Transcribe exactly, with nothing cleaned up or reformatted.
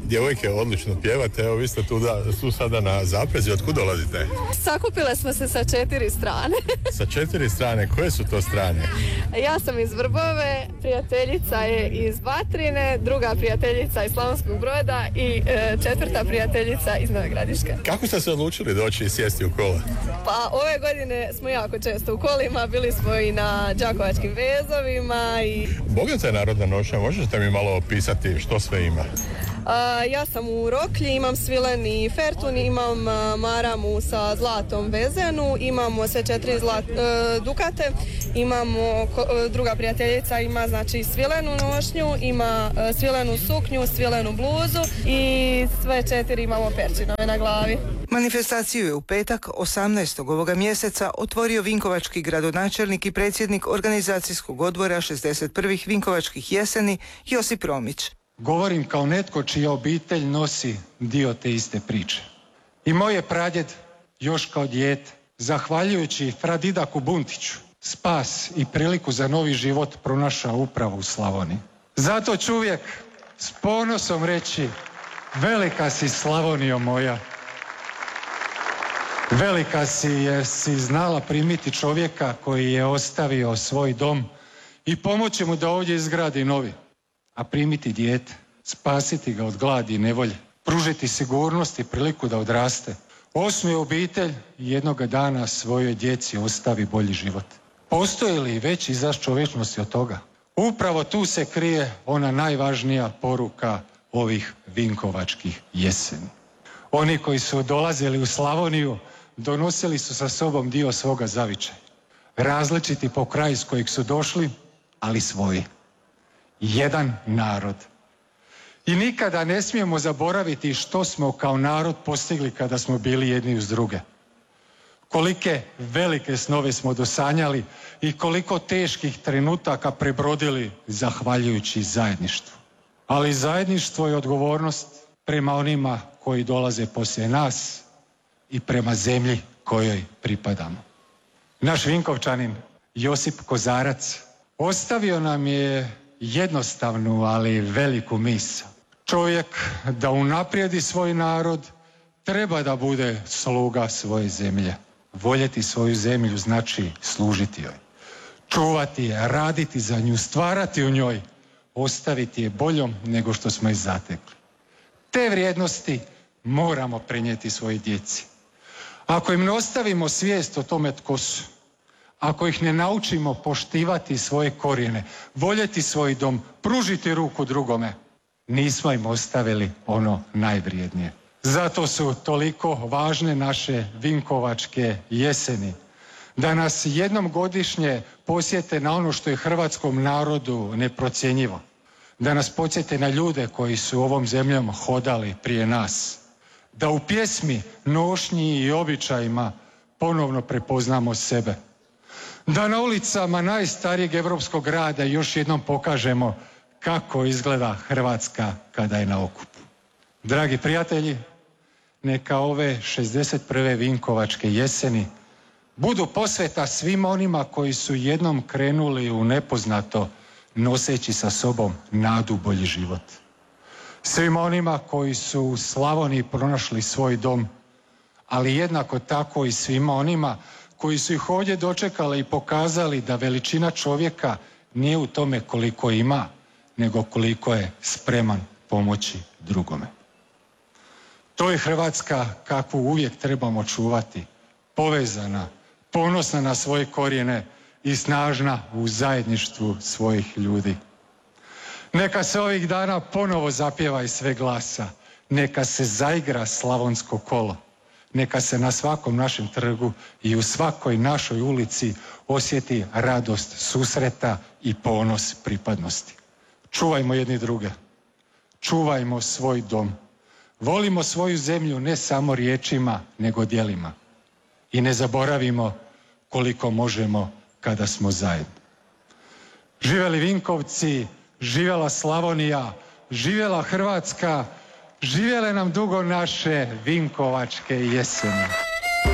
Djevojke, odlično pjevate, evo vi ste tu, da, tu sada na zaprezi, otkud dolazite? Sakupile smo se sa četiri strane. Sa četiri strane, koje su to strane? Ja sam iz Vrbove, prijateljica je iz Batrine, druga prijateljica iz Slavonskog Broda i e, četvrta prijateljica iz Nove Gradiške. Kako ste se odlučili doći i sjesti u kola? Pa ove godine smo jako često u kolima, bili smo i na đakovačkim vezovima i... Bogata je narodna nošnja, možete mi malo opisati što sve ima? A, ja sam u Roklji, imam svileni fertun, imam a, maramu sa zlatom vezenu, imamo sve četiri zlat, a, dukate, imamo ko, a, druga prijateljica ima znači svilenu nošnju, ima a, svilenu suknju, svilenu bluzu i sve četiri imamo perčinove na glavi. Manifestaciju je u petak osamnaestog ovoga mjeseca otvorio vinkovački gradonačelnik i predsjednik organizacijskog odbora šezdeset prvih Vinkovačkih jeseni Josip Romić. Govorim kao netko čija obitelj nosi dio te iste priče. I moj je pradjed još kao dijete, zahvaljujući Fradidaku Buntiću, spas i priliku za novi život pronašao upravo u Slavoniji. Zato ću uvijek s ponosom reći: velika si Slavonijo moja. Velika si jer si znala primiti čovjeka koji je ostavio svoj dom i pomoći mu da ovdje izgradi novi. A primiti dijete, spasiti ga od gladi i nevolje, pružiti sigurnost i priliku da odraste, osnuje obitelj i jednoga dana svojoj djeci ostavi bolji život. Postoji li veći izraz čovječnosti od toga? Upravo tu se krije ona najvažnija poruka ovih vinkovačkih jeseni. Oni koji su dolazili u Slavoniju donosili su sa sobom dio svoga zavičaja. Različiti po kraju iz kojeg su došli, ali svoji. Jedan narod. I nikada ne smijemo zaboraviti što smo kao narod postigli kada smo bili jedni uz druge. Kolike velike snove smo dosanjali i koliko teških trenutaka prebrodili zahvaljujući zajedništvu. Ali zajedništvo je odgovornost prema onima koji dolaze poslije nas i prema zemlji kojoj pripadamo. Naš Vinkovčanin Josip Kozarac ostavio nam je jednostavnu, ali veliku misao. Čovjek da unaprijedi svoj narod treba da bude sluga svoje zemlje. Voljeti svoju zemlju znači služiti joj. Čuvati je, raditi za nju, stvarati u njoj, ostaviti je boljom nego što smo je zatekli. Te vrijednosti moramo prenijeti svojoj djeci. Ako im ne ostavimo svijest o tome tko su, ako ih ne naučimo poštivati svoje korijene, voljeti svoj dom, pružiti ruku drugome, nismo im ostavili ono najvrijednije. Zato su toliko važne naše vinkovačke jeseni, da nas jednom godišnje posjete na ono što je hrvatskom narodu neprocjenjivo, da nas podsjete na ljude koji su ovom zemljom hodali prije nas, da u pjesmi, nošnji i običajima ponovno prepoznamo sebe, da na ulicama najstarijeg europskog grada još jednom pokažemo kako izgleda Hrvatska kada je na okupu. Dragi prijatelji, neka ove šezdeset prve Vinkovačke jeseni budu posveta svima onima koji su jednom krenuli u nepoznato noseći sa sobom nadu bolji život. Svima onima koji su u Slavoniji pronašli svoj dom, ali jednako tako i svima onima koji su ih ovdje dočekali i pokazali da veličina čovjeka nije u tome koliko ima, nego koliko je spreman pomoći drugome. To je Hrvatska kakvu uvijek trebamo čuvati, povezana, ponosna na svoje korijene i snažna u zajedništvu svojih ljudi. Neka se ovih dana ponovo zapjeva iz sve glasa, neka se zaigra slavonsko kolo, neka se na svakom našem trgu i u svakoj našoj ulici osjeti radost susreta i ponos pripadnosti. Čuvajmo jedni druge, čuvajmo svoj dom, volimo svoju zemlju ne samo riječima, nego djelima. I ne zaboravimo koliko možemo kada smo zajedno. Živjeli Vinkovci, živjela Slavonija, živjela Hrvatska, živjele nam dugo naše vinkovačke jeseni.